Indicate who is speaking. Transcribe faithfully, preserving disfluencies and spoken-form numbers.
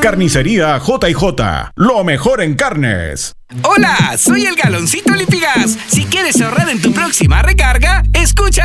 Speaker 1: Carnicería J y J, lo mejor en carnes.
Speaker 2: Hola, soy el Galoncito Lipigas. Si quieres ahorrar en tu próxima recarga, escucha